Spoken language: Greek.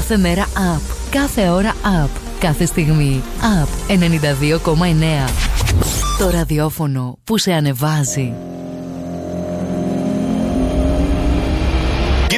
Κάθε μέρα up. Κάθε ώρα up. Κάθε στιγμή up. 92,9. Το ραδιόφωνο που σε ανεβάζει.